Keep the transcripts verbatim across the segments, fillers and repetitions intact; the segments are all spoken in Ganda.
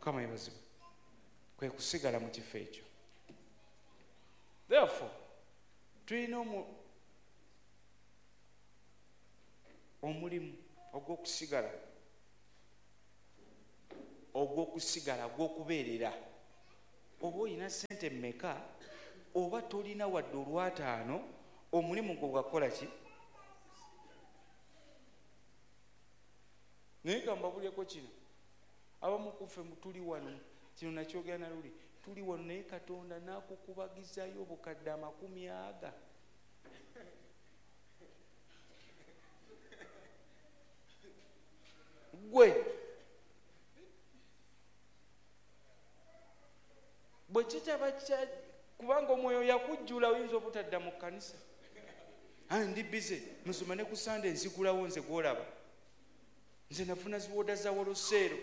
Mukama yebazibwe. Kwe kusigala mu kifo ekyo. Therefore tulina omulimu ogw'okusigala ogw'okusigala gw'okubeerera. Oba olina ssente mmeka oba tolina wadde olwataano, omulimu gwo gwakola ki? Naye nga mbabuleko kino, abamu kuffe tuli wano, kino nakyogera na luli, tuli wano naye Katonda n'akukubagizayo obukadde amakumi aga. Gwe bwe kitaba kya kubanga omwoyo yakujjula oyinza obutadda mu kkanisa. Ndi bize musoma ne ku Sande nzigulawo nze gwolaba. Nze nafuna ziwoda za Woloseero.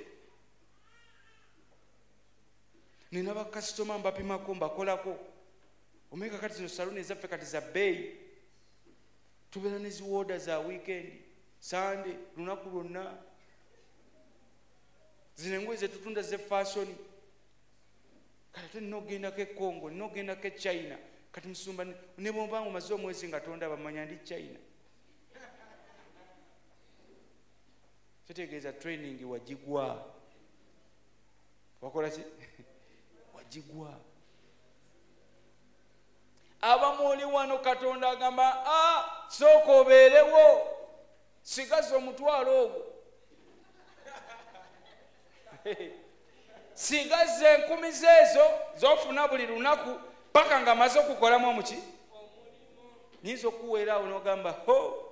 Nina bakasitoma mbapimako mbakolako. Omeka kati zino saluni ezaffe kati za bbeeyi. Tubeera ne ziwoda za weekend, Sande, lunaku lwonna. Zino engoye ze tutunda ze fashion. Kati nina ogendako e Congo, nina ogendako e China. Kati musumba ne bw'oba omaze omwezi nga tonda bamanya ndi China. Kitegeeza training wagigwa. Wakola ki? Wagigwa. Abamu oli wano Katonda agamba, ah, sooka obeerewo, sigaza omutwalo ogwo. Sigaza enkumi zeezo z'ofuna buli lunaku paka nga maze okukolamu omuki? Nyinza okuweera awo n'ogamba, ho!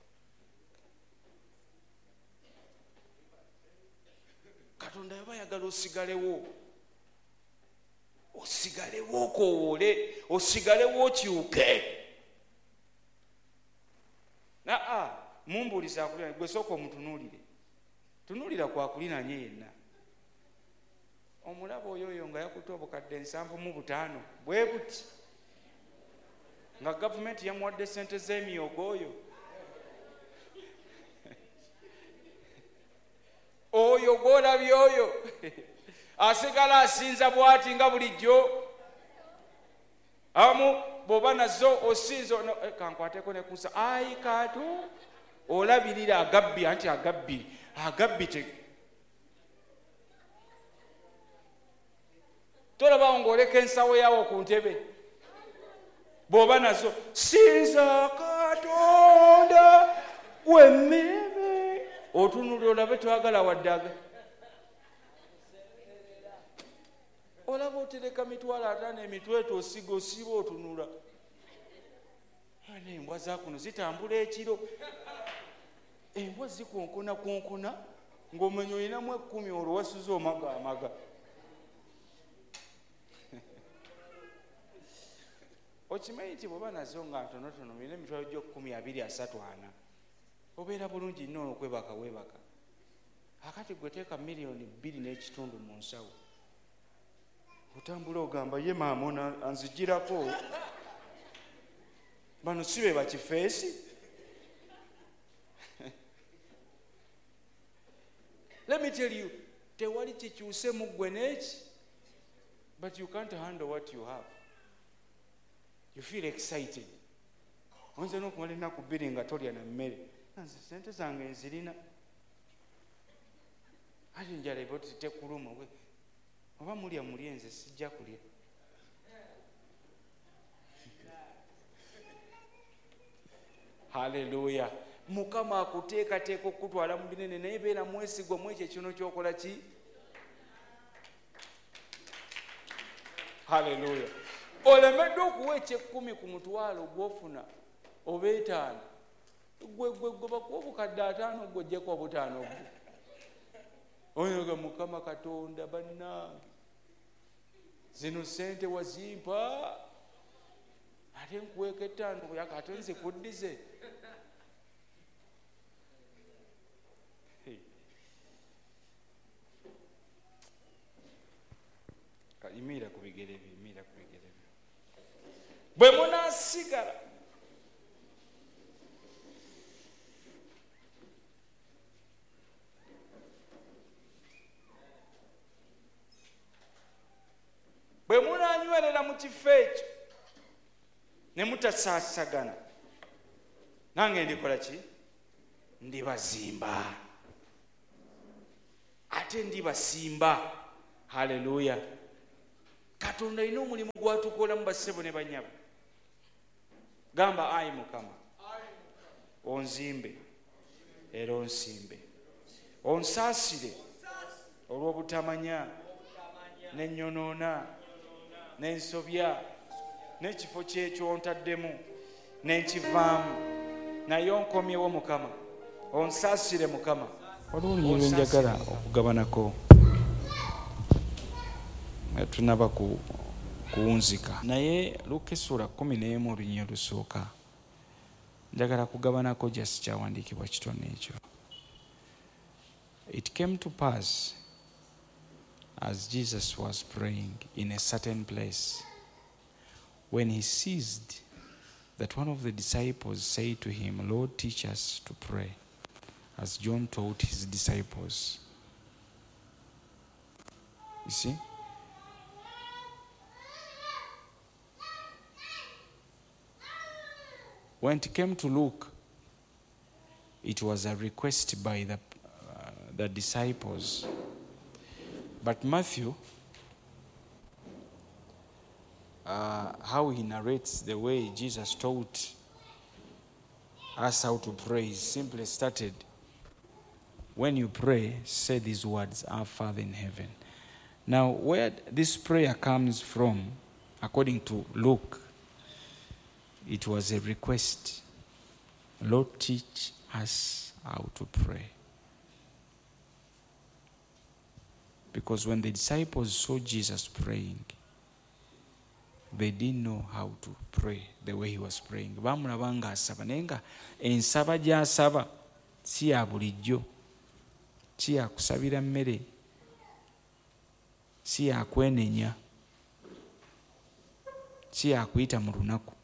Katonda yaba yagala osigalewo. Osigalewo okowoole, osigalewo okyuke. Naa, mumbuuliza akulina, gwe sooka omutunuulire. Tunuulira kwakulinanye yenna. Omulaba oyo oyo nga yakutte obukadde nsanvu mu butaano bwe buti nga gavumenti yamuwadde ssente z'emyogo oyo. Oyo gw'olabye oyo asigala asinza bw'ati nga bulijjo. Abamu bw'oba nazo osinza kankwateko ne kusa ayi Kato olabirira agabbi anti agabbi agabbi te tolaba ng'oleka ensawo yawo ku ntebe bw'oba nazo sinza Katonda wemmeme otunulira olabe twagala waddaga olaba otereka mitwalo ataano emitweto osiga osiba otunula embwa zakuno zitambula ekiro embwa zikonkona konkona ng'omenya olinamu ekkumi olwo wasuza omaga amaga. Okimanyi nti bw'oba nazo nga ntonotono olina emitwalo gy'okkumi abiri asatu ana obeera bulungi nnyo okwebaka weebaka. Akati gwe teeka miliyoni bbiri n'ekitundu mu nsawo otambula ogamba ye maama anzigirako bano si be bakifeesi. Let me tell you, tewali kikyuse mu ggwe n'eki, but you can't handle what you have. You feel excited. Oyinza n'okumala ennaku bbiri nga tolya na mmere. Nze ssente zange nzirina. Ate njala eba oti tekuluma gwe. Oba mulya mulye nze sijja kulya. Hallelujah. Mukama akuteekateeka okutwala mu binene naye beera mwesigwa mu ekyo kino ky'okola ki? Hallelujah. Olemeddwa okuwa eky'ekkumi ku mutwalo gw'ofuna oba etaano. Gwe gwe gwe bakuwa obukadde ataano gwe oggyeko obutaano bwo. Oyoga Mukama Katonda bannange. Zino ssente wazimpa. Ate nkuweeko ettaano yaka ate nzikuddize. Imira ku bigere bye, imira ku bigere bye. Bwe munaasigala munywerera mu kifo ekyo ne mutasaasagana, nange ndikola ki? Ndibazimba ate ndibasimba. Haleluya! Katonda alina omulimu gwatukola mu bassebo ne banyabo. Gamba, ayi Mukama, onzimbe era onsimbe, onsaasire olw'obutamanya n'ennyonoona n'ensobya n'ekifo kyekyo ontaddemu n'enkivaamu, naye onkomyewo Mukama, onsaasire Mukama. Waliwo olunyiri lwe njagala okugabanako, tunaba ku kuwunzika, naye Luka essula kumi n'emu olunyiri olusooka njagala kugabanako just kyawandiikibwa kitone ekyo. It came to pass as Jesus was praying in a certain place, when he ceased, that one of the disciples said to him, Lord, teach us to pray, as John taught his disciples. You see? When it came to Luke, it was a request by the, uh, the disciples. But Matthew, uh, how he narrates the way Jesus taught us how to pray, he simply started, when you pray, say these words, Our Father in heaven. Now, where this prayer comes from, according to Luke, it was a request. Lord, teach us how to pray. Because when the disciples saw Jesus praying, they didn't know how to pray the way he was praying. Bamulaba nga asaba naye nga ensaba gy'asaba si ya bulijjo, si ya kusabira mmere, si ya kwenenya, si ya kuyita mu lunaku.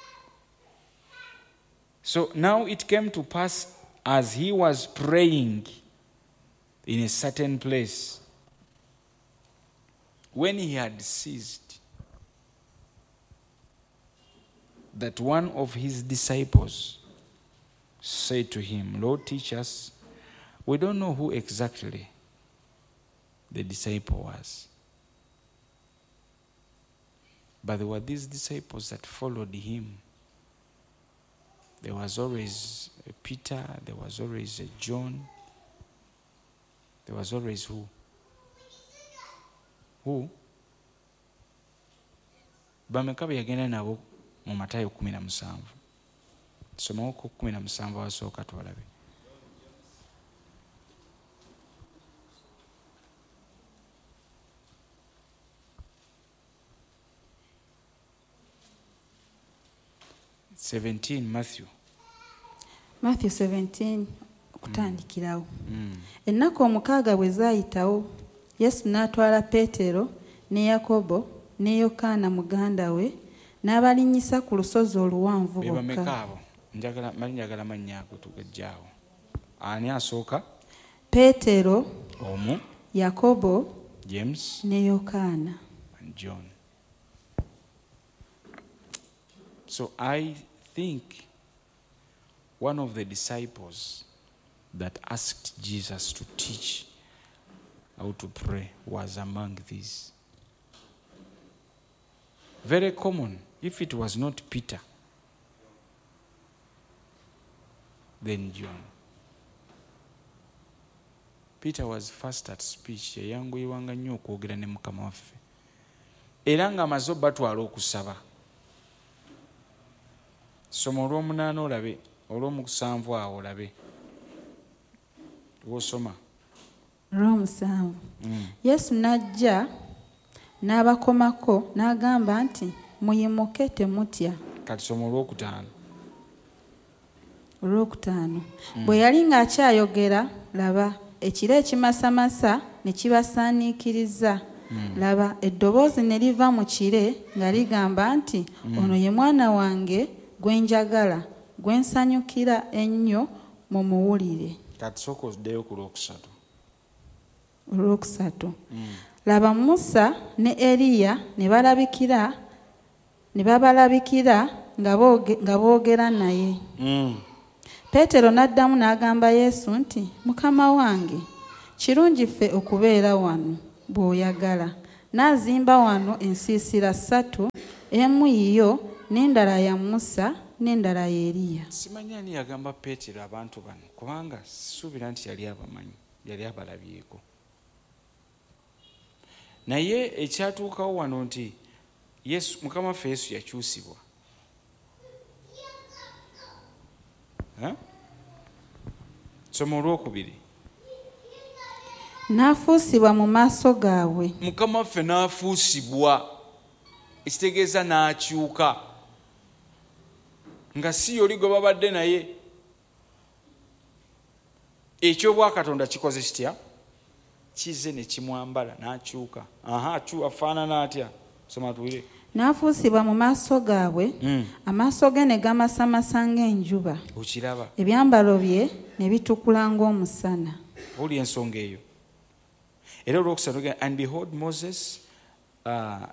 So now it came to pass as he was praying in a certain place, when he had ceased, that one of his disciples said to him, Lord, teach us. We don't know who exactly the disciple was, but there were these disciples that followed him. There was always a Peter, there was always a John, there was always who? Who? Bameka be yagenda nabo mu Matayo kumi na musanvu. Somawo ku kumi na musanvu wasooka twalabe. seventeen Matthew. Matthew seventeen kutandikirawo. Mm. Ennaku omukaaga bwe zaayitawo, Yesu n'atwala Peetero ne Yakobo ne Yokaana muganda we n'abalinnyisa ku lusozi oluwanvu bokka. Bebameka abo? Njagala mali njagala mannya ago tugajjaawo. Ani asooka? Peetero, omu, Yakobo, James ne Yokaana, and John. So I think one of the disciples that asked Jesus to teach how to pray was among these. Very common. If it was not Peter, then John. Peter was fast at speech. Yayanguyirwanga nnyo okwogera ne Mukama waffe. Era nga amaze batwala okusaba. Soma olw'omunaana olabe, olw'omusanvu awo olabe. Wosoma. Olw'omusanvu. Mm. Yesu n'ajja n'abakomako n'agamba nti muyimuke temutya. Kati soma olw'okutaano. Olw'okutaano. Mm. Bwe yali ng'akyayogera, laba ekire ekimasamasa ne kibasaaniikiriza. Mm. Laba eddoboozi ne liva mu kire nga ligamba nti mm. ono ye mwana wange gwe njagala, gwe nsanyukira ennyo mumuwulire. Kati sooka oddeyo ku lwokusatu. Olwokusatu. Mm. laba Musa ne Eriya ne balabikira ne babalabikira nga boogera naye. Mm. Peetero n'addamu n'agamba Yesu nti, Mukama wange, kirungi ffe okubeera wano bw'oyagala. N'azimba wano ensiisira ssatu, emu yiyo n'endala ya Musa n'endala ya Eriya. Simanyi ani yagamba Peetero abantu bano kubanga suubira nti yali abamanyi, yali abalabyeko. Naye ekyatuukawo wano nti Yesu, Mukama waffe Yesu yakyusibwa. Ha? Soma olwokubiri. N'afuusibwa mu maaso gaabwe. Mukama waffe n'afuusibwa, ekitegeeza n'akyuka, nga si yoli gwe babadde naye. Ekyobwakatonda kikoze kitya? Kize ne kimwambala n'akyuka. Aha, afaanana atya? Soma tuwire. N'afuusibwa mu maaso gaabwe, mm. amaaso ge ne gamasamasa ng'enjuba. Okiraba? Ebyambalo bye ne bitukula ng'omusana. Oli ensonga eyo. Era olwokusatu, and behold, Moses uh,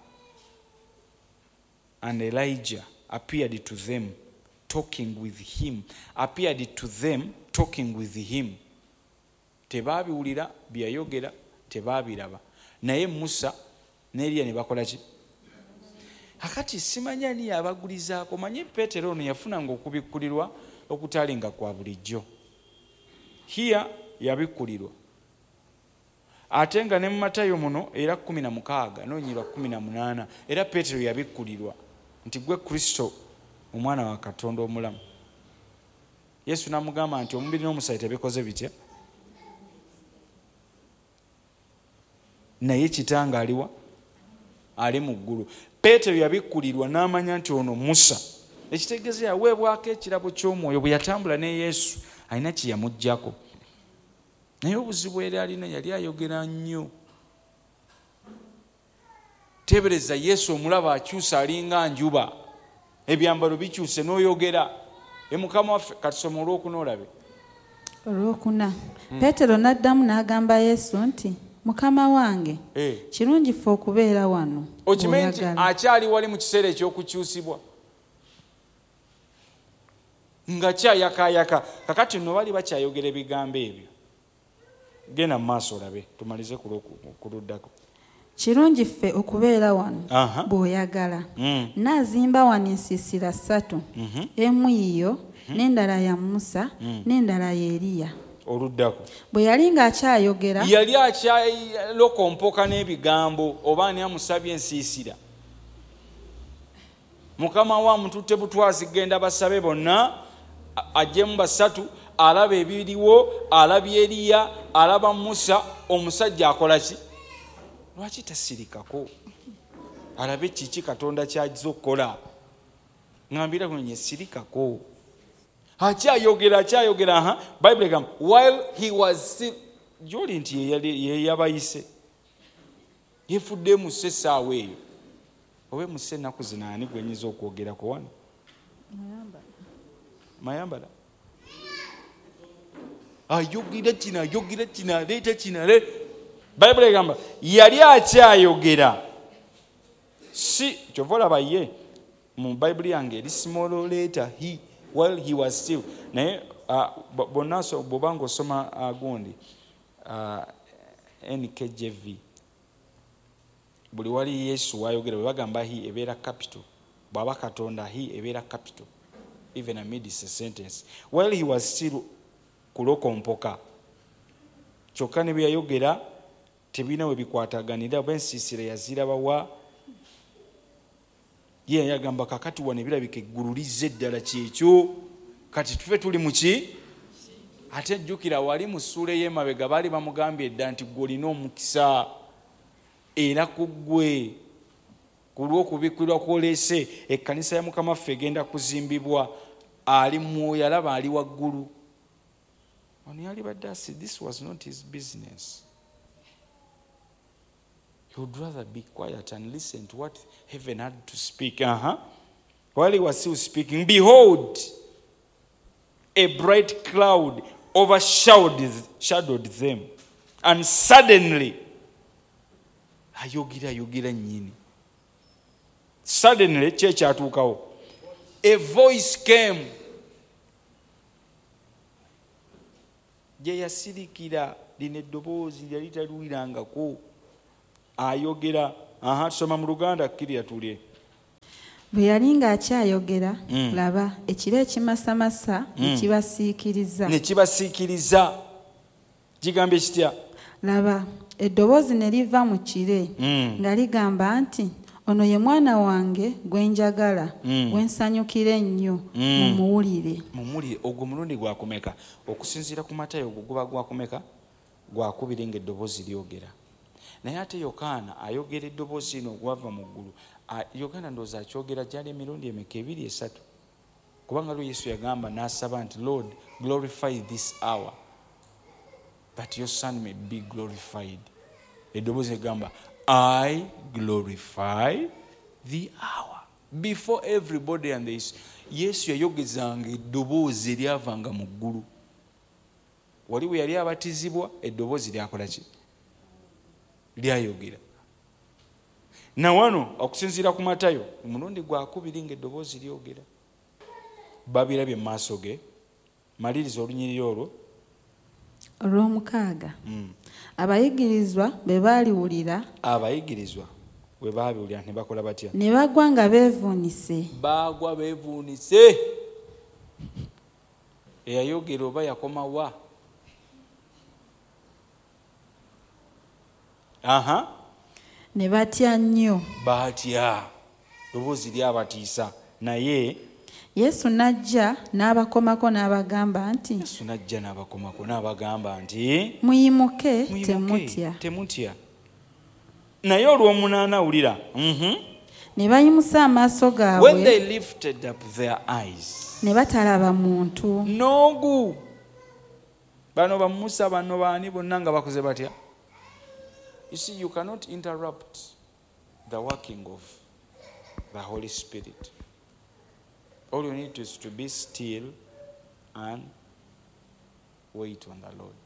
and Elijah appeared to them talking with him. Appeared to them talking with him. Tebabiwulira byayogera, tebabiraba. Naye Musa ne Eriya ne bakola ki? Akati simanyi ani yabagulizaako. Manyi Peetero ono yafunanga okubikkulirwa okutalinga kwa bulijjo. Hiya yabikkulirwa. Ate nga ne mu Matayo muno era kumi na mukaaga noonyirwa kumi na munaana era Peetero yabikkulirwa nti gwe Kristo omwana wa Katonda omulamu. Yesu n'amugamba nti omubiri n'omusaayi tebikoze bitya? Naye kitanga aliwa? Ali mu ggulu. Peetero yabikkulirwa n'amanya nti ono Musa. Ekitegeeza yaweebwako ekirabo ky'omwoyo bwe yatambula ne Yesu, alina kye yamuggyako. Naye obuzibu era alina yali ayogera nnyo. Tebereza Yesu omulaba akyusa alinga njuba. Ebyambalo bikyuse n'oyogera. E Mukama waffe katusoma olwokuna olabe. Olwokuna. Hmm. Peetero n'addamu n'agamba Yesu nti, Mukama wange, eh. kirungi ffe okubeera wano. Okimanyi nti akyali wali mu kiseera eky'okukyusibwa. Nga kyayakayaka. Kakati nno bali bakyayogera ebigambo ebyo. Genda mu maaso olabe tumalize kuluddako. Kirungi ffe okubeera wano bw'oyagala. Mm. N'azimba wano ensiisira ssatu, mm-hmm. emu yiyo, mm-hmm. n'endala ya Musa, mm. n'endala ya Eriya. Oluddako. Bwe yali ng'akyayogera, yali akyalokompoka n'ebigambo oba ani amusabye ensiisira. Mukama wa mututte butwazi genda basabe bonna ajjemu basatu, alaba ebiriwo, alaba Eriya, alaba Musa, omusajja akola ki? Lwaki tasirikako? Alabe kiki Katonda ky'agiza okukola. Ngambira kwenye sirikako. Akyayogera akyayogera aha Bible egamba while he was still joli nti ye yabayise yefudde mu sesaawe eyo owe mu ssenaku zinaani gwenyiza okwogerako wano mayambala mayambala ayogera kino ayogera kino aleeta kino ale Bible egamba yali akyayogera si kyova olaba ye mu Bible yange eri small letter he while he was still. Naye uh, bonaso bobango soma agundi uh, N K J V buli wali Yesu wayogera bagamba he ebera capital baba Katonda he ebera capital even amid this sentence while he was still kulokompoka kyokka ne byayogera tebina we bikwataganira bensiisira yazira bawa ye yagamba kakati wane birabike eggululize eddala kyekyo kati tufe tuli muki ate jjukira wali mu ssuula y'emabega baali bamugambye edda nti gwe olina omukisa era ku ggwe ku lw'okubikkirwa kw'oleese ekkanisa ya Mukama waffe egenda kuzimbibwa ali mwoyo alaba ali waggulu ono yali badde asi this was not his business. He would rather be quiet and listen to what heaven had to speak. Uh-huh. While he was still speaking, behold, a bright cloud overshadowed shadowed them. And suddenly, ayogera ayogera nnyini. Suddenly kye kyatuukawo, a voice came. Gye yasirikira lino eddoboozi lyali taluwirangako ayogera. Aha, tusoma mu Luganda kkiri atulye. Bwe yali ng'akyayogera, mm. laba ekire ekimasamasa ne mm. kibasiikiriza. Ne kibasiikiriza. Kigambye kitya? Laba eddoboozi ne liva mu kire mm. nga ligamba nti, ono ye mwana wange gwe njagala, mm. gwe nsanyukira ennyo, mm. mumuwulire. Mumuwulire. Ogwo mulundi gwakumeka? Okusinziira ku Matayo ogwo guba gwakumeka? Gwakubiri ng'eddoboozi lyogera. Naye ate Yokaana ayogera eddoboozi lino ogwava mu ggulu. Yokaana ndowooza akyogera gyali emirundi emeka? Ebiri, esatu. Kubanga lwe Yesu yagamba n'asaba nti, Lord, glorify this hour that your son may be glorified. Eddoboozi egamba, I glorify the hour. Before everybody and this, Yesu yayogezanga eddoboozi eryavanga mu ggulu. Wali bwe yali abatizibwa, eddoboozi lyakola ki? Lyayogera. Na wano okusinziira ku Matayo omulundi gwakubiri ng'eddoboozi lyogera. Babirabye mu maaso ge. Maliriza olunyiriri olwo. Olw'omukaaga. Mm. Abayigirizwa bwe baaliwulira. Abayigirizwa bwe baabiwulira ne bakola batya? Ne bagwa nga beevuunise. Baagwa beevuunise. Eyayogera oba yakoma wa? Aha. Ne batya nnyo. Batya. Ddoboozi lyabatiisa. Naye Yesu n'ajja n'abakomako n'abagamba nti, Yesu n'ajja n'abakomako n'abagamba nti, muyimuke, temutya. Temutya. Naye olw'omunaana wulira. Mhm. Ne bayimusa amaaso gaabwe. When they lifted up their eyes. Ne batalaba muntu. Noogu. Bano bamusa bano baani bonna nga bakoze batya? You see, you cannot interrupt the working of the Holy Spirit. All you need is to be still and wait on the Lord.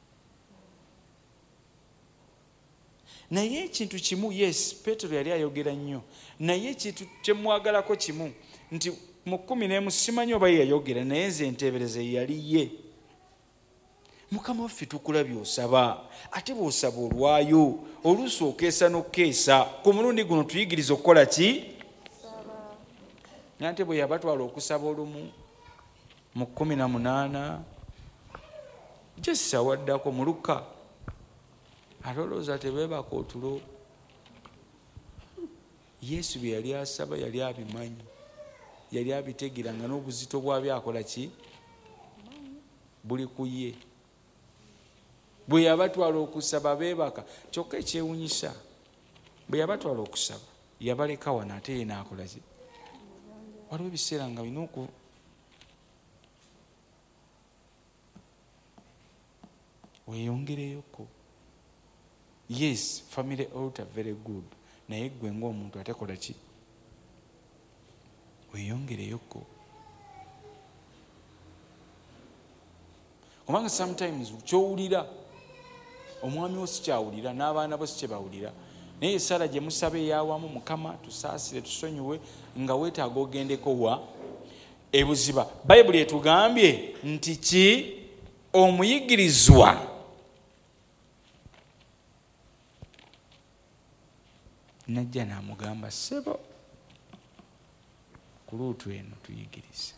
Naye ekintu kimu, yes, Petero yali ayogera nnyo. Naye ekintu kyemwagalako kimu, nti mu kkumi n'emu simanyi oba ye yayogera, naye nze enteebereze yali ye. Mukama waffe tukulabye osaba, ate bw'osaba olwayo, oluusi okeesa n'okeesa. Ku mulundi guno tuyigiriza okukola ki? Nante bwe yabatwala okusaba olumu mu kkumi na munaana, Jesa waddako mu Luka, alowooza tebeebaka otulo. Yesu bye yali asaba yali abimanyi, yali abitegera nga n'obuzito bwabyo akola ki? Buli ku ye. Bwe yabatwala okusaba beebaka. Kyokka ekyewunyisa, bwe yabatwala okusaba yabaleka wano ate ye n'akola ki? Waliwo ebiseera nga bina oku weeyongereyoko. Yes, family altar very good. Naye gwe ng'omuntu ate kola ki? Weeyongereyoko. Kubanga sometimes kyowulira omwami wo sikyawulira, n'abaana bo sikyebawulira. Naye essala gye musaba eyawamu, Mukama tusaasire tusonyiwe, nga weetaaga ogendeko wa ebuziba. Bayibuli etugambye nti ki? Omuyigirizwa najja n'amugamba, ssebo ku luutu eno tuyigirize.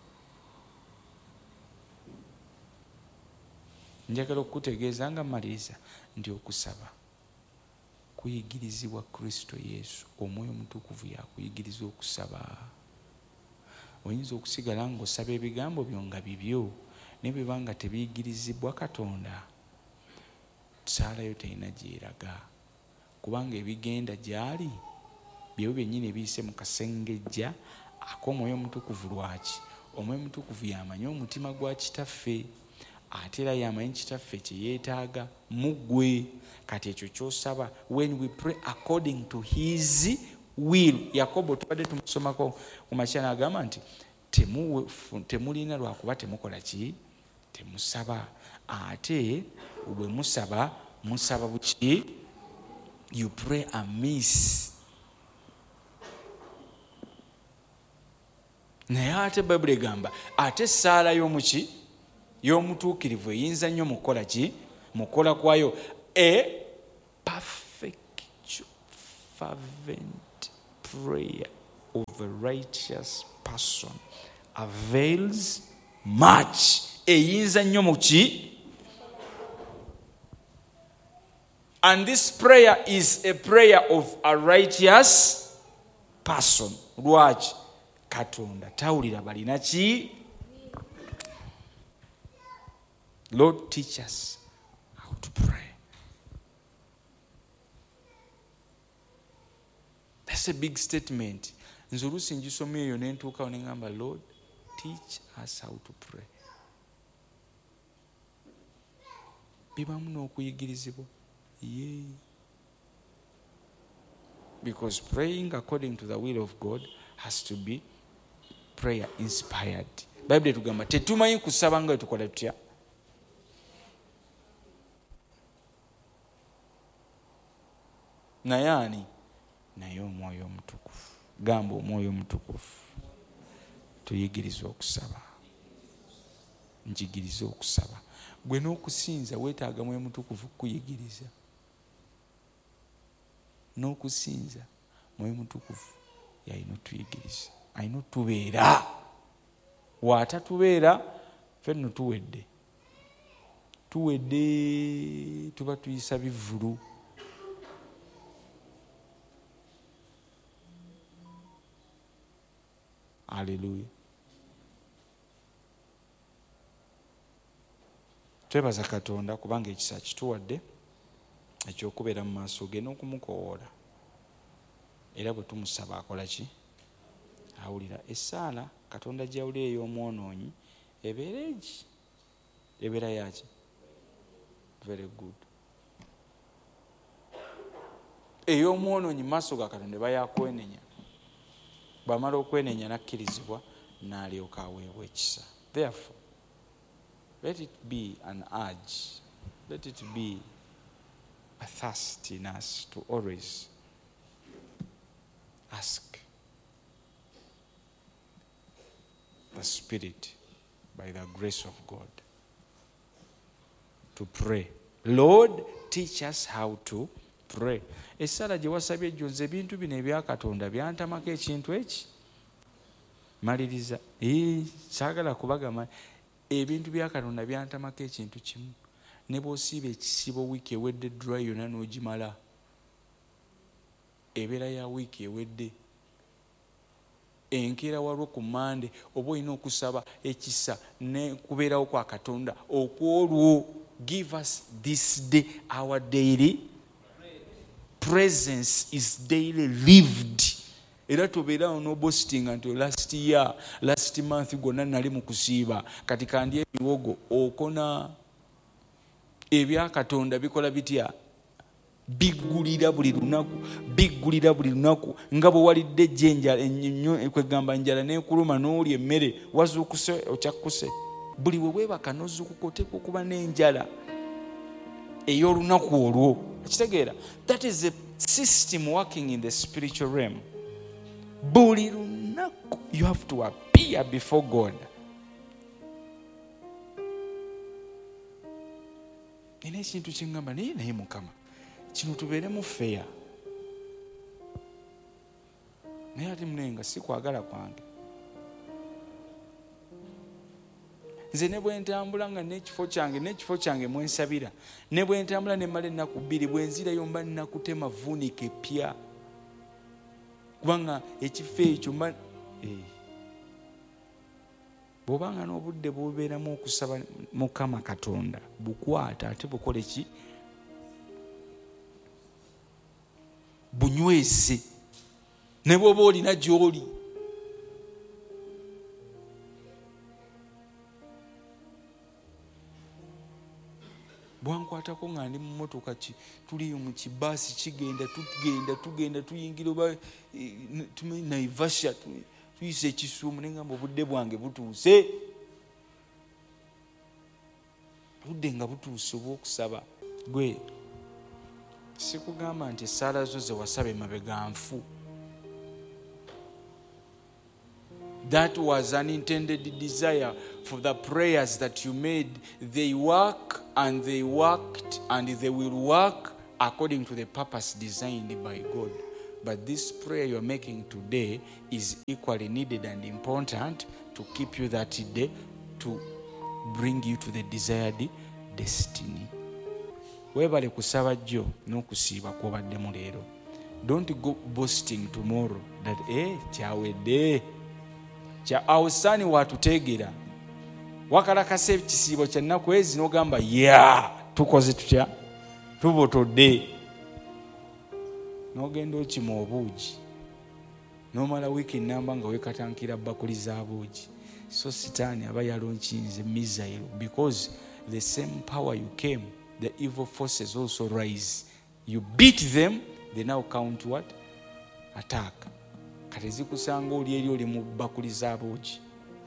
Njagala okukutegeeza nga mmaliriza nti okusaba kuyigirizibwa Kristo Yesu. Omwoyo Omutukuvu yakuyigiriza okusaba. Oyinza okusigala ng'osaba ebigambo byo nga bibyo, naye bwe banga tebiyigirizibwa Katonda, saalayo terina gyeraga. Kubanga ebigenda gyali byebyo byennyini ebiyise mu kasengejja ak'Omwoyo Omutukuvu. Lwaki? Omwoyo Omutukuvu yamanyi omutima gwa kitaffe, ate era yamanyi kitaffe kye yeetaaga mu ggwe. Kati ekyo ky'osaba, when we pray according to his will. Yakobo tubadde tumusomako ku makya n'agamba nti temulina lwakuba temukola ki? Temusaba. Ate bwe musaba, musaba buki? you pray amiss. Naye ate Bayibuli egamba ate essaala y'omuki y'omutuukirivu eyinza nnyo mukola ki mukola kwayo. A perfect fervent prayer of a righteous person avails much. Eyinza nnyo muki. And this prayer is a prayer of a righteous person. Lwaki? Katonda tawulira balina ki. Lord, teach us how to pray. That's a big statement. Nze oluusi ngisomye eyo ne ntuukawo ne ngamba Lord, teach us how to pray. Bibamu n'okuyigirizibwa. Yeah. Because praying according to the will of God has to be prayer inspired. Bible tugamba tetumanyi kusaba nga tukola tutya. Naye ani? Naye Omwoyo Omutukuvu. Gamba Omwoyo Omutukuvu. Tuyigirize okusaba. Njigirize okusaba. Gwe n'okusinza weetaaga Mwoyo Mutukuvu kuyigiriza. N'okusinza Mwoyo Mutukuvu yalina otuyigiriza. Alina otubeera. Waatatubeera ffe nno tuwedde. Tuwedde tuba tuyisa bivvulu. Hallelujah. Twebaza Katonda kubanga ekisa kituwadde ekyokubeera mu maaso ge n'okumukowoola. Era bwe tumusaba akola ki? Awulira. Essaala Katonda gy'awulira ey'omwonoonyi ebeera egi. Ebeera yaki? Very good. Ey'omwonoonyi mu maaso ga Katonda eba yakwenenya. Bw'amala okwenenya n'akkirizibwa n'alyoka aweebwa ekisa. Therefore, let it be an urge. Let it be a thirst in us to always ask the Spirit by the grace of God to pray. Lord, teach us how to pray. Essala gye wasabye ejjo nze ebintu bino ebya Katonda byantamako ekintu eki. Maliriza. Ee, saagala kubagamba ebintu bya Katonda byantamako ekintu kimu. Ne bw'osiiba ekisibo wiiki ewedde dry yonna n'ogimala. Ebeera ya wiiki ewedde. Enkeera walwo ku Mande oba olina okusaba ekisa ne kubeerawo kwa Katonda okwolwo. Give us this day our daily presence is daily lived. Era tobeerawo n'obostinga nti last year last month gonna nali mu kusiiba kati kandi ebiwogo okona. Ebya Katonda bikola bitya? Biggulira buli lunaku, biggulira buli lunaku. Nga bwe walidde ejjenja ennyo kwegamba njala n'ekuluma n'olya emmere wazuukuse okyakkuse. Buli we weebaka n'ozuukuka oteekwa okuba n'enjala ey'olunaku olwo. Ekitegeera? That is a system working in the spiritual realm. Buli lunaku you have to appear before God. Nina ekintu kyengamba naye naye Mukama kino tubeeremu feya. Naye ate munenga si kwagala kwange. Nze ne bwe ntambula nga n'ekifo kyange n'ekifo kyange mwensabira, ne bwe ntambula ne mmala ennaku bbiri, bwe nzirayo mba nnakutema vuunika epya. Kubanga ekifo ekyo mba bw'obanga n'obudde bw'obeeramu okusaba Mukama Katonda bukwata ate bukole ki? Bunyweze. Ne bw'oba olina gy'oli. Bwankwatako nga ndi mu mmotoka ki tuliyo mu kibaasi kigenda tugenda tugenda tuyingira oba tumanyi Naivasha tuyise Kisumu ne ngamba obudde bwange butuuse. Budde nga butuuse obw'okusaba. Gwe sikugamba nti essaala zo ze wasaba emabega nfu. That was an intended desire for the prayers that you made. They work and they worked and they will work according to the purpose designed by God. But this prayer you're making today is equally needed and important to keep you that day, to bring you to the desired destiny. Webale kusaba jjo n'okusiiba kw'obaddemu leero. Don't go boasting tomorrow that eh kyawedde kya awusani watuteegera wakalakasa ekisiibo kya nnaku ezi n'ogamba ya tukoze tutya tubotodde n'ogenda okima obuugi n'omala wiiki nnamba nga weekatankira bakuli za buugi. So sitaani aba yalonkinze missile because the same power you came, the evil forces also rise. You beat them, they now count what? Attack. Kati zikusanga oli eri oli mu bakuli za buugi.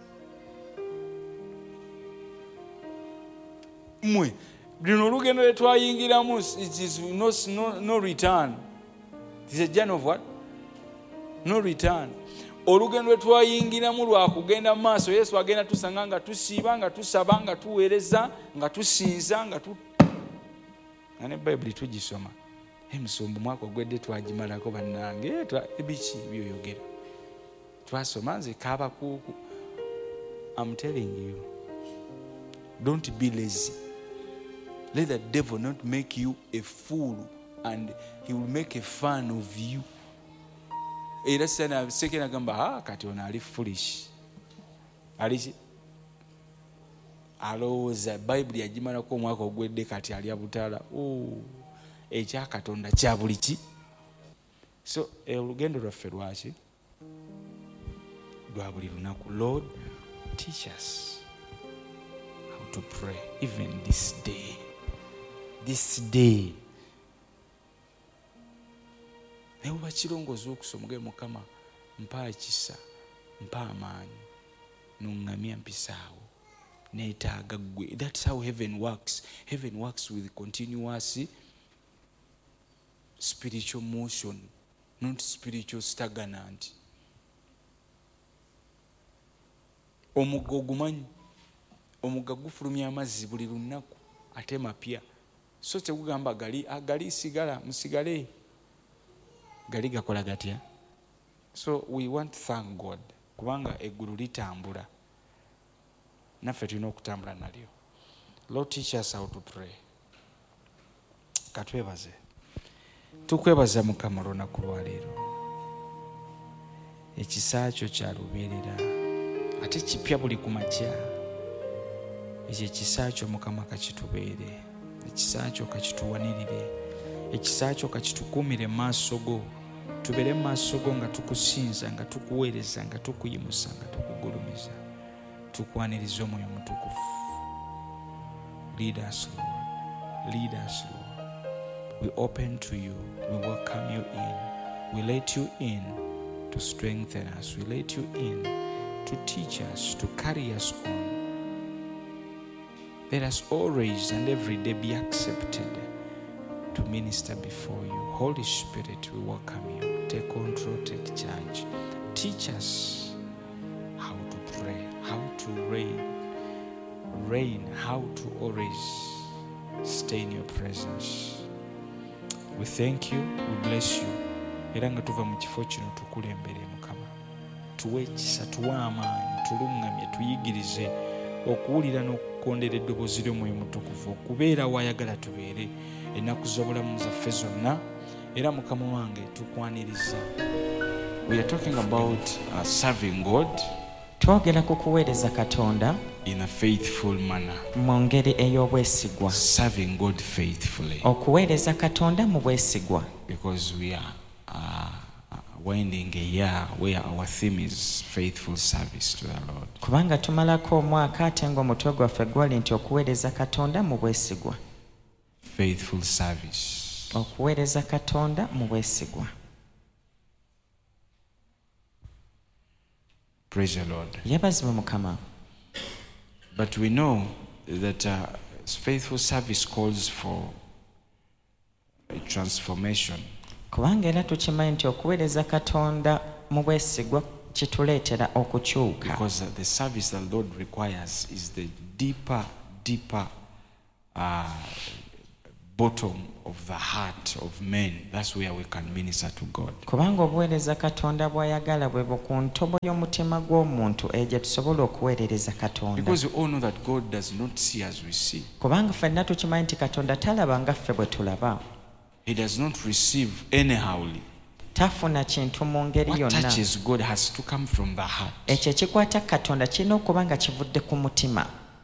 Mwe lino olugendo lwe twayingiramu, it is no, no, no return. It is a journey of what? No return. Olugendo lwe twayingiramu lwa kugenda mu maaso. Yesu agenda tusanga nga tusiiba, nga tusaba, nga tuweereza, nga tusinza, nga tu nga ne Bayibuli tugisoma. Emusumbu mwaka ogwedde twagimalako bannange ebiki byoyogera twasoma nze kaabakuuku. I'm telling you, don't be lazy. Let the devil not make you a fool and he will make a fun of you. Era sana sekena gamba ah kati ona ali foolish ali alowooza Bayibuli yagimalako omwaka ogwedde kati ali abutala. Oh, ekya Katonda kya buli ki. So olugendo lwaffe lwaki lwa buli lunaku. Lord, teach us how to pray even this day. This day naye oba kirongooza okusoma ge Mukama mpa ekisa mpa amaanyi n'oŋŋamya mpisaawo neetaaga ggwe. That's how heaven works. Heaven works with continuous spiritual motion, not spiritual stagnant. Omugga ogumanyi, omugga gufulumya amazzi buli lunaku ate mapya. So tegugamba gali agali sigala musigale gali gakola gatya. So we want to thank God kubanga eggulu litambula naffe tulina okutambula nalyo. Lord, teach us how to pray. Katwebaze. Tukwebaza Mukama olunaku lwa leero. Ekisa kyo kya lubeerera ate kipya buli ku makya. Ekyo ekisa kyo Mukama kakitubeere. Ekisa kyo kakituwanirire. Ekisa kyo kakitukuumire mu maaso go. Tubeere mu maaso go nga tukusinza, nga tukuweereza, nga tukuyimusa, nga tukugulumiza. Tukwaniriza Omwoyo Mutukuvu. Lead us, Lord. Lead us, Lord. We open to you. We welcome you in. We let you in to strengthen us. We let you in to teach us, to carry us on. Let us always and every day be accepted to minister before you. Holy Spirit, we welcome you. Take control, take charge. Teach us how to pray, how to reign. Reign, how to always stay in your presence. We thank you, we bless you. Era nga tuva mu kifo kino tukulembere Mukama. Tuwe ekisa, tuwe amaanyi, tulungamye, tuyigirize okuwulira n'okukondera eddoboozi ly'Omwoyo Mutukuvu, okubeera wayagala tubeere ennaku z'obulamu zaffe zonna. Era Mukama wange tukwaniriza. We are talking about uh, serving God. Twogera ku kuweereza Katonda in a faithful manner. Mu ngeri ey'obwesigwa. Serving God faithfully. Okuweereza Katonda mu bwesigwa. Because we are uh, winding a year where our theme is faithful service to the Lord. Kubanga tumalako omwaka ate ng'omutwe gwaffe gwali nti okuweereza Katonda mu bwesigwa. Faithful service. Okuweereza Katonda mu bwesigwa. Praise the Lord. Yebazibwe Mukama. But we know that uh, faithful service calls for a transformation. Kubanga era tukimanyi nti okuweereza Katonda mu bwesigwa kituleetera okukyuka. Because uh, the service that the Lord requires is the deeper, deeper uh, bottom of the heart of men. That's where we can minister to God. Kubanga obuweereza Katonda bw'ayagala bwe ku ntobo y'omutima gw'omuntu egye tusobola okuweerereza Katonda. Because we all know that God does not see as we see. Kubanga ffenna tukimanyi nti Katonda talaba nga ffe bwe tulaba. He does not receive anyhowly. Tafuna kintu mu ngeri What yonna. touches God has to come from the heart. Ekyo ekikwata Katonda kirina okuba nga kivudde ku mutima.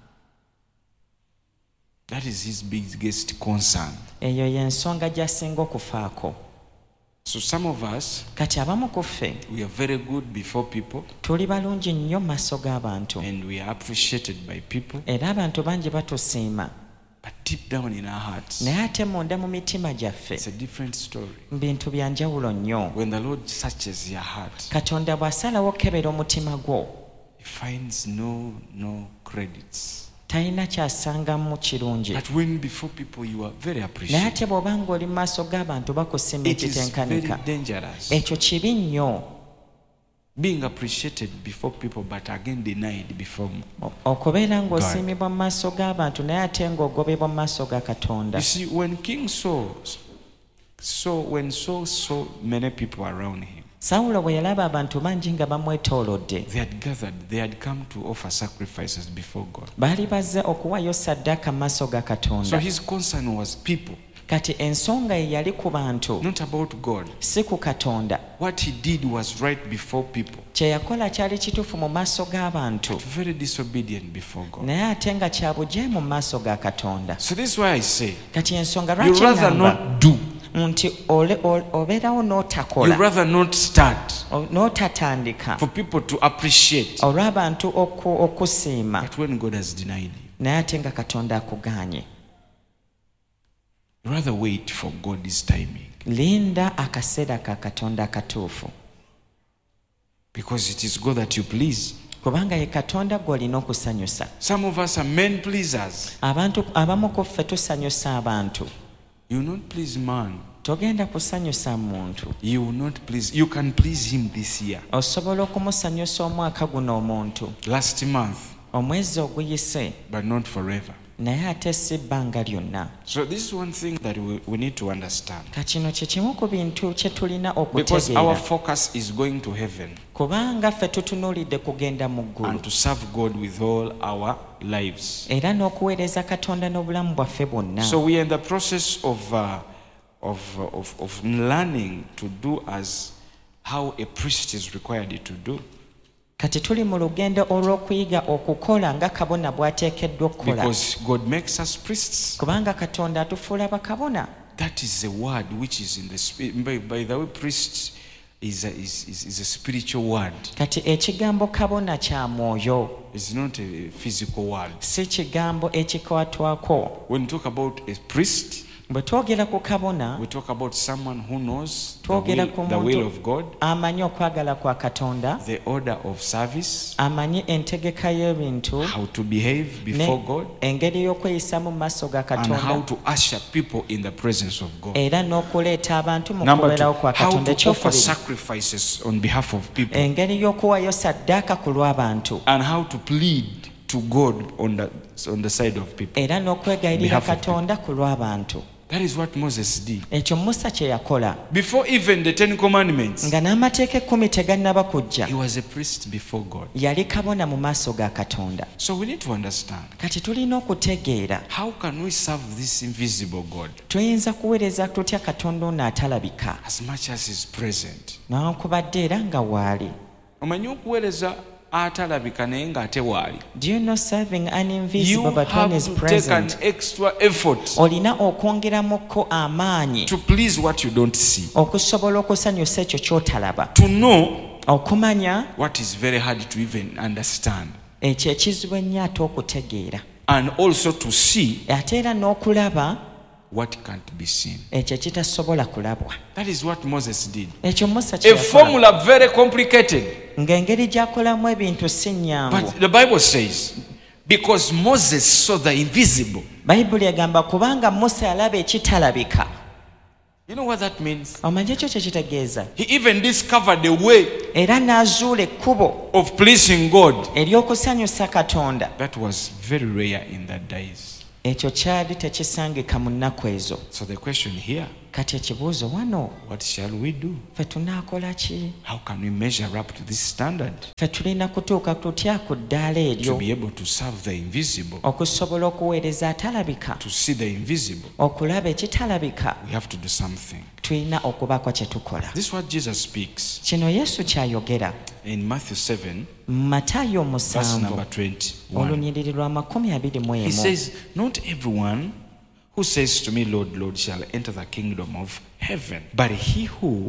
That is his biggest concern. Eyo y'ensonga gy'asinga okufaako. So some of us, Kati abamu ku ffe we are very good before people tuli balungi nnyo mu maaso g'abantu and we are appreciated by people. era abantu bangi batusiima, But deep down in our hearts, naye ate munda mu mitima gyaffe it's a different story. bintu bya njawulo nnyo. When the Lord searches your heart, Katonda bw'asalawo okukebera omutima gwo he finds no no credits. talina kyasangamu kirungi, But when before people you are very naye appreciated, ate bw'obanga oli mu maaso g'abantu bakusiima it is very ekitenkanika, dangerous. ekyo kibi nnyo. Being appreciated before people but again denied before. O- okubeera ng'osiimibwa mu maaso g'abantu naye ate ng'ogobebwa mu maaso ga Katonda. You see, when King Saul saw when Saul saw many people around him, Sawulo bwe yalaba abantu bangi nga bamwetoolodde, they had gathered, they had come to offer sacrifices before God. baali bazze okuwaayo ssaddaaka mu maaso ga So Katonda. his concern was people, Kati ensonga ye yali ku bantu, not about God. si ku Katonda. What he did was right before people, Kye yakola kyali kituufu mu maaso g'abantu, but very disobedient before God. naye ate nga kya bujeemu mu maaso ga Katonda. So this is why I say, Kati ensonga you lwaki rather ŋŋamba not do, nti ole- ole- obeerawo you n'otakola, rather not start o- n'otatandika for people to appreciate. olw'abantu oku- okusiima, But when God has denied you, naye ate nga Katonda akugaanye. you rather wait for God's timing, Linda akaseera ka Katonda akatuufu, because it is God that you please. kubanga ye Katonda gw'olina okusanyusa. Some of us are men pleasers. Abantu abamu ku ffe tusanyusa abantu, You will not please man. togenda kusanyusa muntu. You will not please. You can please him this year. Osobola okumusanyusa omwaka guno omuntu, Last month, omwezi oguyise, but not forever. naye ate si bbanga lyonna. So this is one thing that we, we need to understand. Kakino kye kimu ku bintu kye tulina Because our okutegeera, focus is going to heaven kubanga ffe tutunuulidde kugenda mu ggulu and to serve God with all our lives. era n'okuweereza Katonda n'obulamu bwaffe bwonna. So we are in the process of, uh, of, uh, of, of learning to do as how a priest is required to do. Kati tuli mu lugendo olw'okuyiga okukola nga kabona bw'ateekeddwa okukola, Because God makes us priests. kubanga Katonda atufuula bakabona. That is a word which is in the spirit. By, by the way, priest is a, is, is, is a spiritual word. Kati ekigambo kabona kya mwoyo, It's not a physical word. si kigambo ekikwatwako. When we talk about a priest, Bwe twogera ku kabona, we talk about someone who knows the twogera will, ku the will muntu of God, amanyi okwagala kwa Katonda, the order of service, amanyi entegeka y'ebintu, how to behave before ne God, engeri y'okweyisamu mu maaso ga and how Katonda, to usher people in the presence of God. era n'okuleeta abantu mu Number two, kubeerawo kwa how Katonda. to offer Ekyokubiri, sacrifices on behalf of people, engeri y'okuwaayo ssaddaaka ku lw'abantu, and how to plead to God on the, on the side of people. era n'okwegayirira Behalf of Katonda ku lw'abantu. That is what Moses did. Ekyo Musa kye yakola, Before even the Ten Commandments, nga n'amateeka ekkumi tegannaba kujja, he was a priest before God. yali kabona mu maaso ga Katonda. So we need to understand, Kati tulina okutegeera how can we serve this invisible God tuyinza kuweereza tutya Katonda ono atalabika, as much as is present? newankubadde era nga waali. Omanyi okuweereza atalabika naye ng'ate waali. Do you know serving an You invisible but one have is to take an present? extra effort Olina okwongeramukko amaanyi to please what you don't see, okusobola okusanyusa ekyo ky'otalaba, to know okumanya what is very hard to even understand, ekyo ekizibu ennyo ate okutegeera, and also to see ate era n'okulaba what can't be seen. ekyo ekitasobola kulabwa. That is what Moses did. Ekyo Musa kye A yakola, formula very complicated. ng'engeri gy'akolamu ebintu si nnyangu. But the Bible says, because Moses saw the invisible, Bayibuli egamba kubanga Musa yalaba ekitalabika, You know what that means? omanyi ekyo kyekitegeeza He even discovered the way era n'azuula ekkubo of pleasing God. ery'okusanyusa katonda. That was very rare in that days. Ekyo kyali tekisangika mu nnaku ezo. So the question here, Kati ekibuuzo wano, what shall we do? ffe tunaakola ki? How can we measure up to this standard Ffe tulina kutuuka tutya ku ddaala to eryo be able to serve the invisible, okusobola okuweereza atalabika, to see the invisible? okulaba ekitalabika? We have to do something. Tulina okubaako kye tukola. This is what Jesus speaks Kino Yesu kyayogera in Matthew seven, mu Matayo verse musanvu number twenty-one. olunyiriri lwa makumi abiri mu He emu. says, "Not everyone who says to me, Lord, Lord, shall enter the kingdom of heaven, but he who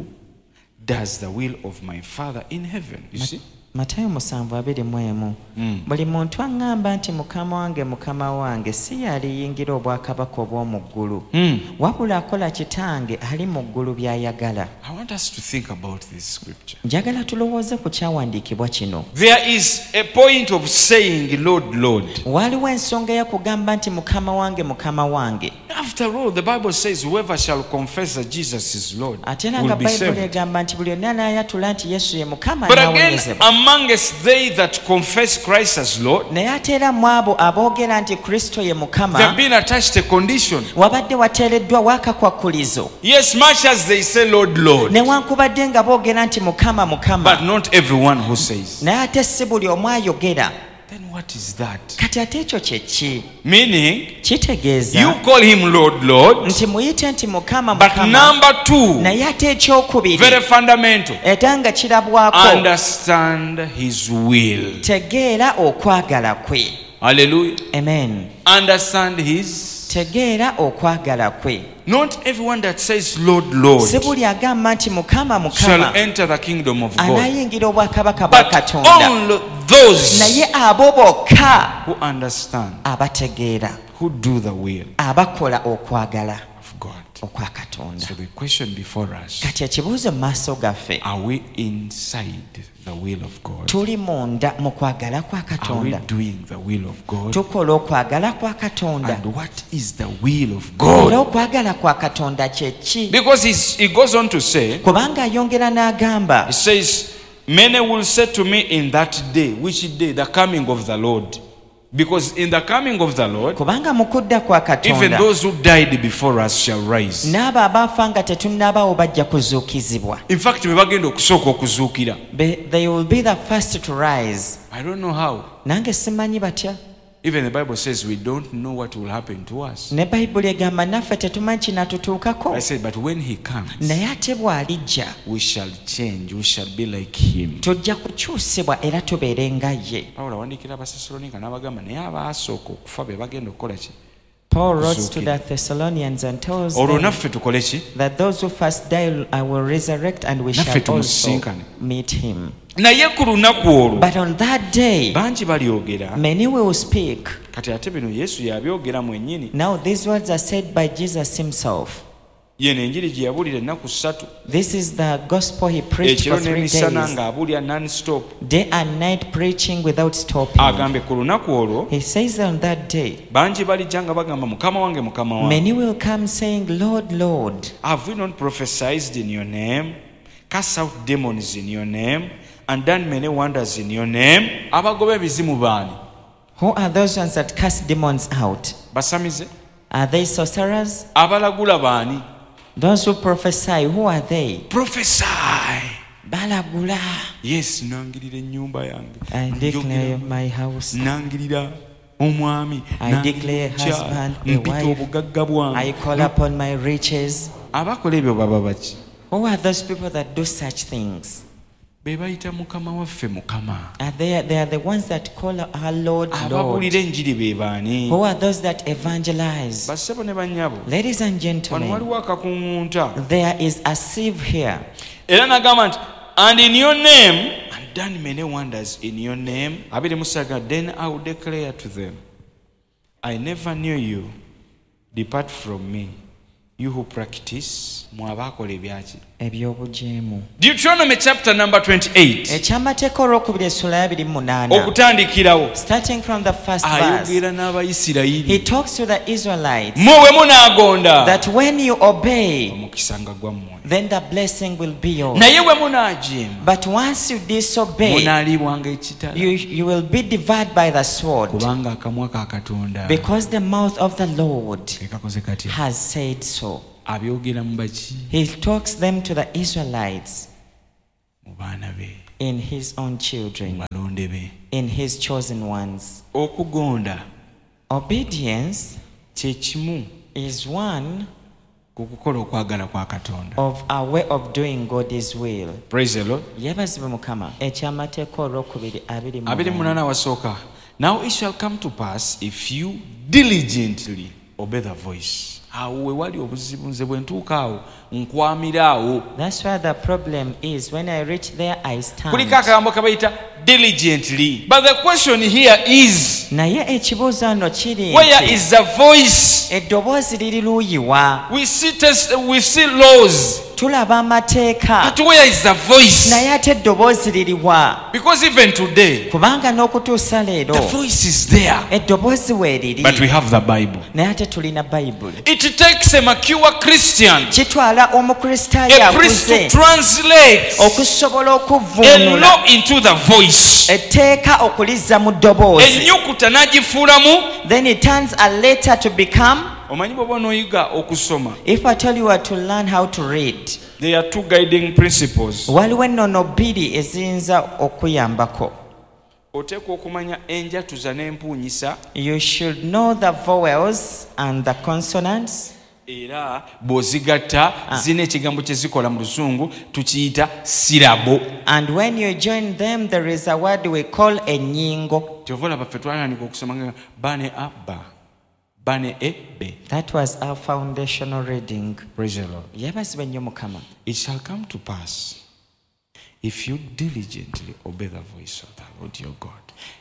does the will of my Father in heaven." You see? Matayo musanvu abiri mu emu. Buli muntu aŋŋamba nti mukama wange mukama wange si yaliyingira obwakabaka obw'omu ggulu, wabula akola kitange ali mu ggulu by'ayagala. I want us to think about this scripture. Njagala tulowooze ku kyawandiikibwa kino. There is a point of saying, Lord, Lord. Waliwo ensonga y'okugamba nti mukama wange mukama wange. After all, the Bible says, whoever shall confess that Jesus is Lord Ate era will nga be bayibuli saved. egamba nti buli yonna anaayatula nti Yesu ye mukama But again, anaawonyezebwa. amongst they that confess Christ as Lord, Naye ate era mu abo aboogera nti Kristo ye they have mukama been attached a condition. wabadde wateereddwawo akakwakkulizo. Yes, much as they say, Lord, Lord, Newankubadde nga boogera nti mukama but mukama, not everyone who says. naye ate si buli omu ayogera. Then what is that? Kati ate ekyo kye ki? Meaning, Kitegeeza you call him Lord, Lord, nti muyite nti mukama but mukama, number two, naye ate ekyokubiri very fundamental, era nga kirabwako, understand his will. tegeera okwagala kwe. Hallelujah. Amen. Understand his. Tegeera okwagala kwe. Not everyone that says, Lord, Lord, Si buli agamba nti mukama shall mukama enter the kingdom of God, anaayingira obwakabaka bwa but Katonda, only those naye abo bokka who understand, abategeera, who do the will abakola okwagala of God. okwa Katonda. So the question before us, Kati ekibuuzo mu maaso gaffe, are we inside the will of God? tuli munda mu kwagala kwa Are we Katonda? doing the will of God? Tukola okwagala kwa Katonda? And what is the will of Era God? okwagala kwa Katonda kye ki? Because he's, he goes on to say, Kubanga ayongera n'agamba, he says, many will say to me in that day. Which day? The coming of the Lord. Because in the coming of the Lord, kubanga mu kudda kwa even Katonda those who died before us shall rise. n'abo abaafa nga tetunnabaawo bajja kuzuukizibwa. In fact, we bagenda okusooka okuzuukira. Be- They will be the first to rise. I don't know how. Nange simanyi batya. Even the Bible says we don't know what will happen to us. Ne Bayibuli egamba naffe tetumanyi kinatutuukako. I said, but when he comes, Naye ate bw'alijja we shall change. We shall be like him. tujja kukyusibwa era tubeere nga ye. Pawulo awandiikira Abasessaloniika n'abagamba naye abaasooka okufa be bagenda okukola ki? Paul wrote to Kuzuukira. the Thessalonians and tells Olwo them naffe tukole ki? that those who first die I will resurrect and we Naffe shall also tumusisinkane. meet him. Naye ku lunaku olwo But on that day, bangi balyogera. many will speak. Kati ate bino Yesu yabyogera mwennyini. Now these words are said by Jesus himself. Yeno enjiri gye yabuulira ennaku ssatu. This is the gospel he preached Ekiro for three n'emisana days, ng'abuulira non-stop. day and night preaching without stopping. Agambe ku lunaku olwo He says on that day, bangi balijja nga bagamba mukama wange mukama wange. many will come saying, Lord, Lord, Have we not prophesied in your name, cast out demons in your name, and done many wonders in your name? Abagoba ebizimu baani? who are those ones that cast demons out? Basamize? Are they sorcerers? Abalagula baani? Those who prophesy, who are they? Prophesy. Balagula. Yes, nangirira ennyumba yange. I declare Njogera- my house. Nangirira omwami. I nangirira declare omukyala, husband, a mpita wife. obugagga bwange. I call upon my riches. Abakola ebyo baba baki? Who are those people that do such things? Be bayita mukama waffe mukama. Are they, they are the ones that call our Lord, Lord. Ababuulira enjiri be baani? Who are those that evangelize? Bassebo ne bannyabo. Ladies and Wano gentlemen, waliwo akakuŋŋunta. there is a sieve here. Era nagamba nti, and in your name, and done many wonders in your name. Abiri musaga, then I will declare to them, I never knew you. Depart from me, You who practice, mwabakola ebyaki ebyobujeemu. Deuteronomy chapter number twenty-eight. Ekyamateeka olwokubiri essula ya abiri mu munaana. Okutandikirawo. Starting from the first verse. Ayogera n'Abayisirayiri. He talks to the Israelites. Mwe bwe munaagonda. That when you obey, omukisa nga gwammwe. then the blessing will be yours. Naye bwe munaajeema. But once you disobey, munaalibwanga ekitala. you, you will be devoured by the sword. Kubanga akamwa ka Katonda. Because the mouth of the Lord ekakoze katya. has said so. Abyogera mu baki. He talks them to the Israelites mu baana be. in his own children, balonde be. in his chosen ones. Okugonda. Obedience kye kimu is one ku kukola okwagala kwa Katonda. of our way of doing God's will. Praise the Lord. Yebazibwe Mukama. Ekyamateeka olwokubiri abiri mu abiri mu munaana. munaana wasooka. Now it shall come to pass if you diligently obey the voice. Awo we wali obuzibu nze bwe ntuuka awo nkwamira awo. That's why the problem is when I reach there I stand. Kuliko akagambo kabayita diligently. But the question here is, Naye ekibuuzo wano kiri where nti, is the voice? eddoboozi liri luuyiwa. We see test, we see laws. Tulaba amateeka. But where is the voice? Naye ate eddoboozi liriwa. Because even today, Kubanga n'okutuusa leero the voice is there. eddoboozi weeriri. But we have the Bible. Naye ate tulina Bayibuli. It takes a mature Christian, Kitwala omukristaayo a priest to akuze translate okusobola a okuvvuunula law into the voice. etteeka okulizza mu ddoboozi. Ennyukuta n'agifuulamu. Then it turns a letter to become. Omanyi bw'oba onooyiga okusoma. If I tell you how to learn how to read, There are two guiding principles. waliwo ennono bbiri eziyinza okuyambako. Oteekwa okumanya enjatuza n'empuunyisa. You should know the vowels and the consonants. Era bw'ozigatta zina ekigambo kye zikola mu Luzungu tukiyita sirabo. And when you join them, there is a word we call ennyingo. Kyova olaba ffe twatandika okusoma nga bane abba bane ebbe. That was our foundational reading. Praise the Lord. Yebazibwe nnyo Mukama. It shall come to pass if you diligently obey the voice of the Lord your God.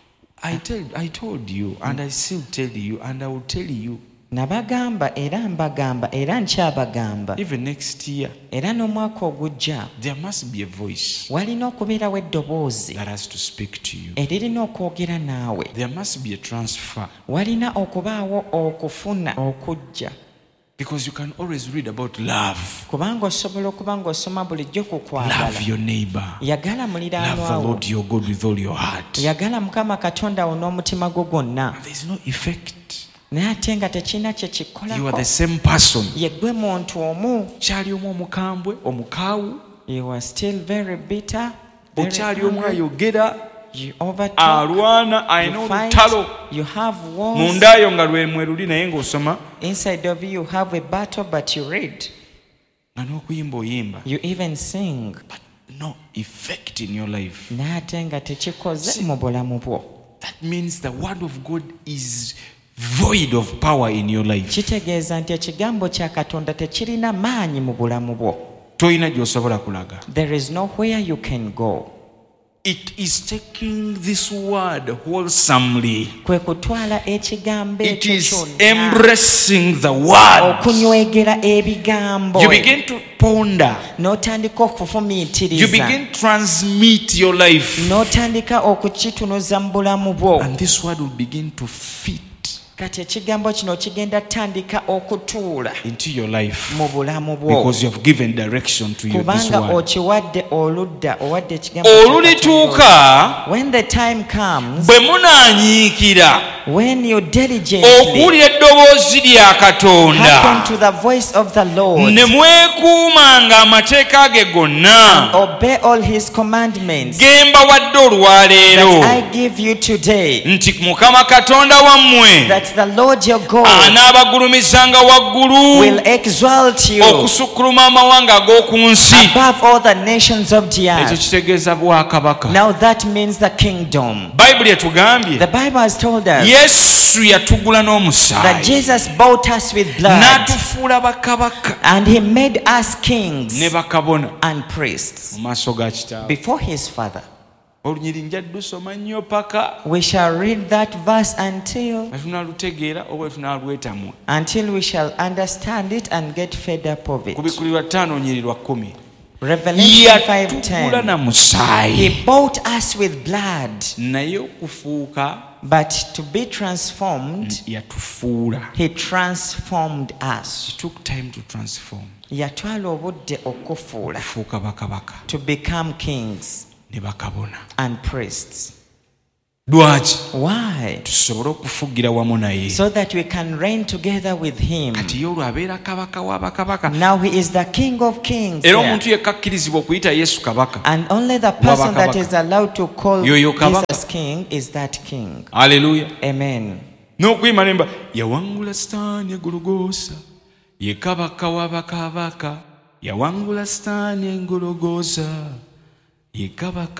I tell, I told you, and I still tell you, and I will tell you. Nabagamba era mbagamba era nkyabagamba. Even next year, Era n'omwaka ogujja there must be a voice walina okubeerawo eddoboozi that has to speak to you. eririna okwogera naawe. There must be a transfer. Walina okubaawo okufuna okujja. Because you can always read about love. Kubanga osobola okuba ng'osoma bulijjo ku kwagala. Love your neighbor. Yagala Love the muliraanwawo. Lord your God with all your heart. Yagala Mukama Katonda wo n'omutima gwo gwonna. There is no effect. Naye ate nga tekirina kye You are kikolako. the same person. Ye ggwe muntu omu. Kyali omu omukambwe, omukaawu. You are still very bitter. very Okyali omu angry. ayogera. You overtalk. Alwana alina You fight. olutalo. You have wars. Mundaayo nga lwe mweruli naye ng'osoma. Inside of you, you have a battle, but you read. Nga n'okuyimba oyimba. You even sing. But no effect in your life. Naye ate nga tekikoze mu bulamu bwo. That means the word of God is void of power in your life. Kitegeeza nti ekigambo kya Katonda tekirina maanyi mu bulamu bwo. Toyina gy'osobola kulaga. There is nowhere you can go. It is taking this word wholesomely. Kwe kutwala ekigambo It ekyo is kyonna. embracing the word. Okunywegera ebigambo. You begin to ponder. N'otandika You okufumiitiriza. begin to transmit your life. N'otandika okukitunuza mu bulamu bwo. And this word will begin to fit Kati ekigambo kino kigenda tandika okutuula into your life. mu bulamu bwo. Because you have given direction to your, this Kubanga word. okiwadde oludda owadde ekigambo kya Olulituuka Katonda. When the time comes, bwe munaanyiikira when you diligently okuwulira eddoboozi lya hearken Katonda to the voice of the Lord, ne mwekuumanga amateeka ge gonna obey all his commandments ge mbawadde olwaleero that I give you today, nti Mukama Katonda wammwe that the Lord your God anaabagulumizanga waggulu will exalt you okusukkuluma amawanga ag'oku nsi. above all the nations of the Ekyo earth. kitegeeza bwakabaka. Now that means the kingdom. Bayibuli etugambye The Bible has told us Yesu yatugula that n'omusaayi Jesus bought us with blood n'atufuula bakabaka and he made us kings ne bakabona and priests mu maaso ga kitaawe. before his father. olunyiri njadde lusoma nnyo paka We shall read that verse until tunaalutegeera oba tunaalwetamwa until we shall understand it and get fed up of it. Kubikkulirwa ttaano nyiri lwa kkumi. Revelation five Yatukula na ten. musaayi He bought us with blood, naye okufuuka but to be transformed, yatufuula. he transformed us. It took time to transform. Yatwala obudde okufuula, Okufuuka bakabaka to become kings ne bakabona. and priests. Lwaki? Why? Tusobole okufugira wamu naye. So that we can reign together with him. Kati ye olwo abeera kabaka wa bakabaka. Now he is the King of Kings. Era here. omuntu yekka akkirizibwa okuyita Yesu kabaka. And only the person that Wabakabaka. is allowed to call Yoyo kabaka. Jesus King is that King. Haleluya. Amen. N'okuyima nemba yawangula Sitaani e Gologoosa, ye kabaka wa bakabaka. Yawangula Sitaani e Gologoosa, ye kabaka